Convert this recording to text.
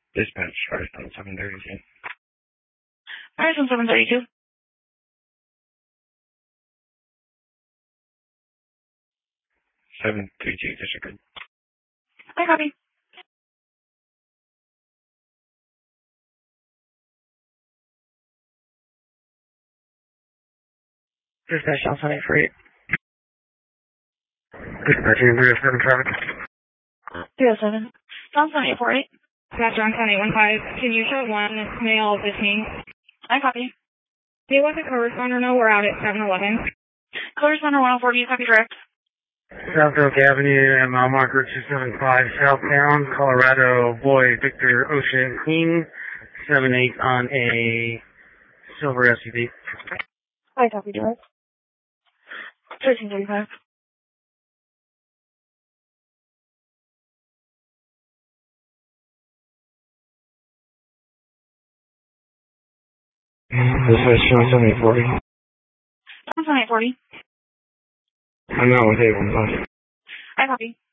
Dispatch, Firestone 732. Firestone 732. 732, disregard. I copy. Dispatch, South 748. Dispatch, 307 traffic. 307. South 748. Dispatch on 815. Can you show one male 15? I copy. Do you let the co-responder know we're out at 711? Co-responder 104, do you copy direct? South Oak Avenue at mile marker 275 southbound, Colorado, boy, Victor, Ocean, Queen, 78 on a silver SUV. I copy direct. 1335. Dispatch, 7840. 7840. I'm not with 815. I copy.